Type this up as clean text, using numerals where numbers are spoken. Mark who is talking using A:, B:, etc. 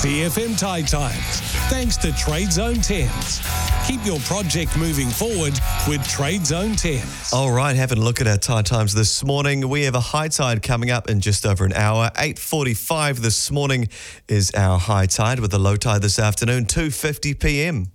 A: CFM Tide Times. Thanks to Trade Zone 10s. Keep your project moving forward with Trade Zone 10s.
B: All right, having a look at our tide times this morning. We have a high tide coming up in just over an hour. 8:45 this morning is our high tide with a low tide this afternoon, 2:50 p.m.